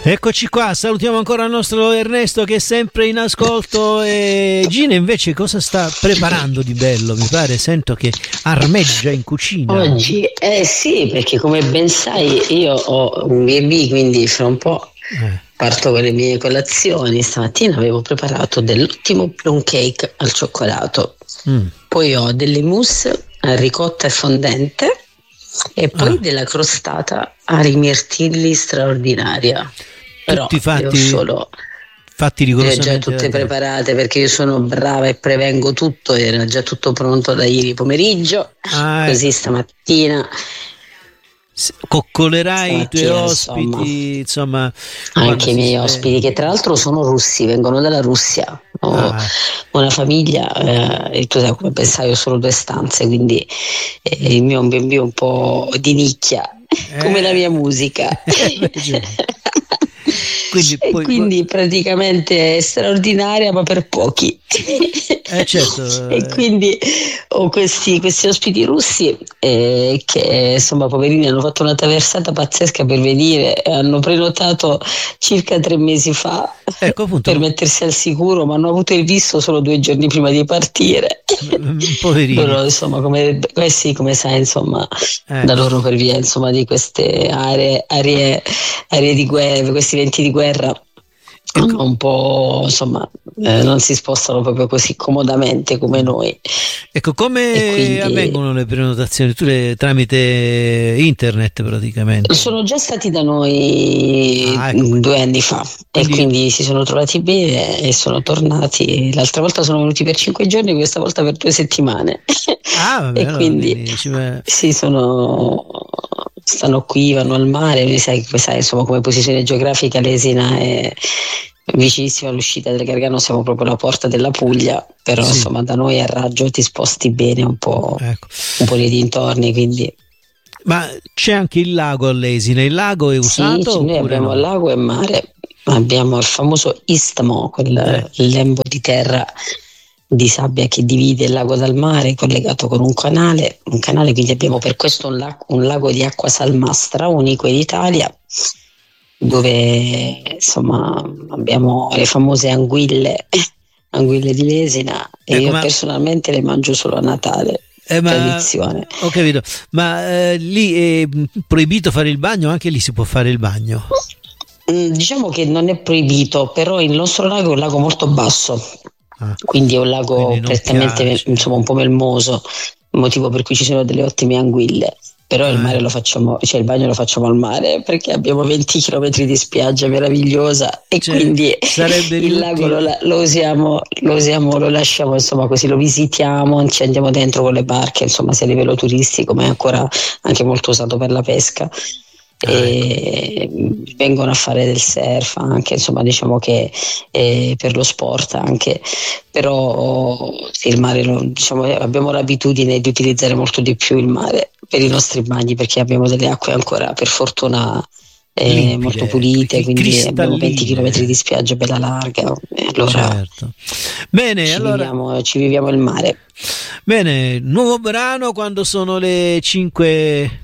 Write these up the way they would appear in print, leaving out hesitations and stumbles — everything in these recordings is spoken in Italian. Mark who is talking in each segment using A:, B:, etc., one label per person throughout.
A: Eccoci qua, salutiamo ancora il nostro Ernesto che è sempre in ascolto. E Gina invece cosa sta preparando di bello? Mi pare, sento che armeggia in cucina.
B: Oggi, sì, perché come ben sai io ho un B&B, quindi fra un po' parto con le mie colazioni. Stamattina avevo preparato dell'ottimo plum cake al cioccolato, poi ho delle mousse a ricotta e fondente e poi della crostata a rimirtilli straordinaria. Però
A: Tutti
B: devo solo
A: fatti
B: le ho già
A: rigorosamente da
B: tutte
A: te.
B: preparate perché io sono brava e prevengo tutto, era già tutto pronto da ieri pomeriggio, così stamattina
A: Coccolerai i tuoi
B: ospiti,
A: insomma,
B: anche i miei ospiti che tra l'altro sono russi, vengono dalla Russia. Ho una famiglia, e tu sai come pensai, io ho solo 2 stanze, quindi il mio è un B&B un po' di nicchia, come la mia musica. Quindi praticamente è straordinaria ma per pochi.
A: Certo.
B: E quindi ho questi ospiti russi che insomma poverini hanno fatto una traversata pazzesca per venire, hanno prenotato circa 3 mesi fa per mettersi al sicuro, ma hanno avuto il visto solo 2 giorni prima di partire.
A: Poverini.
B: Loro, insomma, come sai, insomma, da loro per via insomma di queste aree di guerra, questi venti di guerra, un po' insomma non si spostano proprio così comodamente come noi.
A: Ecco, come avvengono le prenotazioni? Tu tramite internet praticamente?
B: Sono già stati da noi 2 anni fa e quindi si sono trovati bene e sono tornati. L'altra volta sono venuti per 5 giorni, questa volta per 2 settimane. E quindi sì, stanno qui, vanno al mare, sai insomma come posizione geografica l'Esina è vicinissima all'uscita del Gargano, siamo proprio alla porta della Puglia, però insomma da noi a raggio ti sposti bene un po' nei dintorni, quindi.
A: Ma c'è anche il lago all'Esina, il lago è usato?
B: Sì, noi abbiamo lago e mare, abbiamo il famoso istmo, quel lembo di terra di sabbia che divide il lago dal mare, collegato con un canale, quindi abbiamo per questo un lago di acqua salmastra, unico in Italia, dove insomma abbiamo le famose anguille di Lesina e io personalmente le mangio solo a Natale. Tradizione.
A: Ho capito, ma lì è proibito fare il bagno? Anche lì si può fare il bagno?
B: Diciamo che non è proibito, però il nostro lago è un lago molto basso, quindi è un lago prettamente insomma un po' melmoso, motivo per cui ci sono delle ottime anguille. Però il mare lo facciamo, cioè il bagno lo facciamo al mare perché abbiamo 20 chilometri di spiaggia meravigliosa e quindi il lago lo usiamo, lo lasciamo insomma così, lo visitiamo, ci andiamo dentro con le barche, insomma sia a livello turistico ma è ancora anche molto usato per la pesca. E vengono a fare del surf anche, insomma diciamo che per lo sport anche, però sì, il mare diciamo, abbiamo l'abitudine di utilizzare molto di più il mare per i nostri bagni perché abbiamo delle acque ancora per fortuna molto pulite, quindi abbiamo 20 km di spiaggia bella larga, allora
A: bene,
B: ci viviamo il mare.
A: Bene, nuovo brano quando sono le 5:53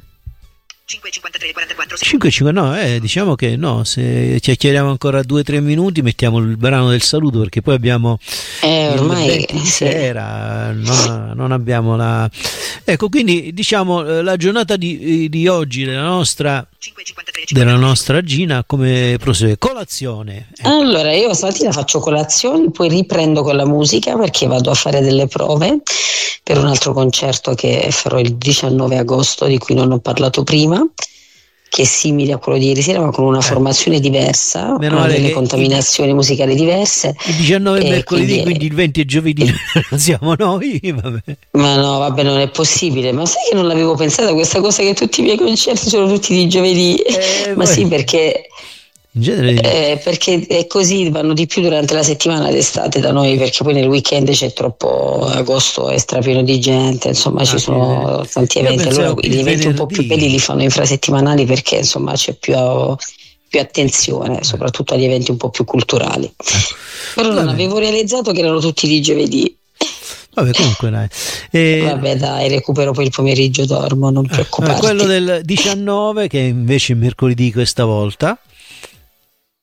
A: 5:50, no, diciamo che no, se chiacchieriamo ancora 2-3 minuti mettiamo il brano del saluto perché poi abbiamo
B: ormai
A: di sera, non abbiamo la. Ecco, quindi diciamo la giornata di oggi della nostra Gina come prosegue? Colazione.
B: Allora, io stamattina faccio colazione, poi riprendo con la musica perché vado a fare delle prove per un altro concerto che farò il 19 agosto, di cui non ho parlato prima, che è simile a quello di ieri sera ma con una formazione diversa, delle contaminazioni musicali diverse.
A: Il 19 è mercoledì, quindi il 20 è giovedì, non siamo noi, vabbè.
B: Ma no, vabbè, non è possibile, ma sai che non l'avevo pensata questa cosa che tutti i miei concerti sono tutti di giovedì? Ma sì, perché
A: in genere
B: perché è così, vanno di più durante la settimana d'estate da noi, perché poi nel weekend c'è troppo, agosto è strapieno di gente, insomma ci sono tanti eventi, allora gli eventi un po' più belli li fanno infrasettimanali perché insomma c'è più attenzione, soprattutto agli eventi un po' più culturali. Però non avevo realizzato che erano tutti di giovedì.
A: Vabbè, comunque
B: dai, recupero poi il pomeriggio, dormo, non preoccuparti.
A: Quello del 19 che invece è mercoledì questa volta.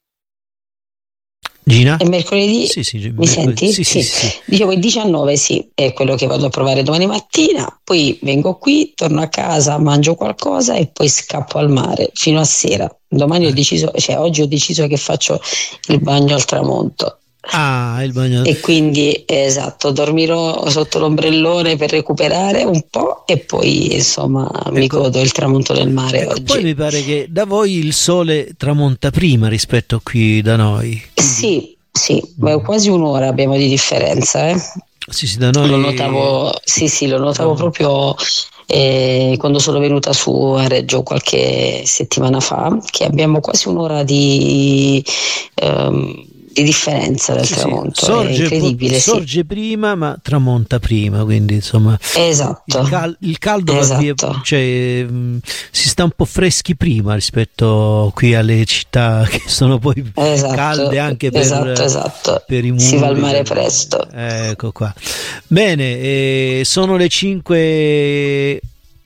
A: Gina?
B: E mercoledì?
A: Sì,
B: Mi senti?
A: Sì.
B: Dicevo il 19 sì, è quello che vado a provare domani mattina, poi vengo qui, torno a casa, mangio qualcosa e poi scappo al mare fino a sera. Domani oggi ho deciso che faccio il bagno al tramonto.
A: Ah, il bagno.
B: E quindi esatto, dormirò sotto l'ombrellone per recuperare un po' e poi insomma mi godo il tramonto del mare oggi.
A: Poi mi pare che da voi il sole tramonta prima rispetto a qui da noi.
B: Sì, quasi un'ora abbiamo di differenza.
A: Sì, da noi
B: lo notavo proprio quando sono venuta su a Reggio qualche settimana fa, che abbiamo quasi un'ora di differenza del tramonto. È incredibile.
A: Sorge prima ma tramonta prima, quindi insomma
B: esatto.
A: Il caldo va via, cioè, si sta un po' freschi prima rispetto qui alle città che sono poi calde anche per i muri.
B: Si va al mare presto.
A: Ecco qua. Bene, sono le 5:56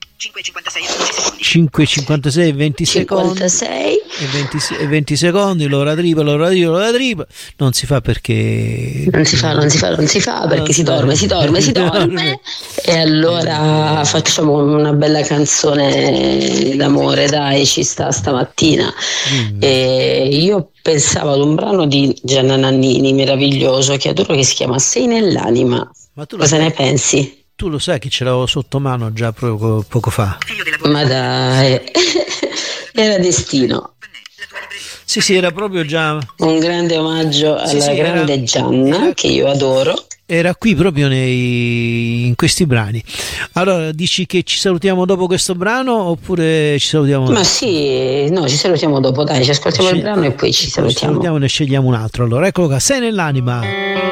A: e 20 secondi. E 20 secondi, l'ora driva. Non si fa perché
B: perché si dorme. E allora facciamo una bella canzone d'amore, dai, ci sta stamattina. E io pensavo ad un brano di Gianna Nannini meraviglioso che adoro, che si chiama Sei nell'anima. Ma tu cosa ne pensi?
A: Tu lo sai che ce l'avevo sotto mano già poco fa.
B: Ma dai, era destino.
A: Sì, era proprio già
B: un grande omaggio alla grande Gianna, che io adoro.
A: Era qui proprio in questi brani. Allora, dici che ci salutiamo dopo questo brano oppure ci salutiamo dopo?
B: Ma sì, no, ci salutiamo dopo, dai, ci ascoltiamo il brano e poi ci salutiamo.
A: E ne scegliamo un altro. Allora, eccolo qua, Sei nell'anima.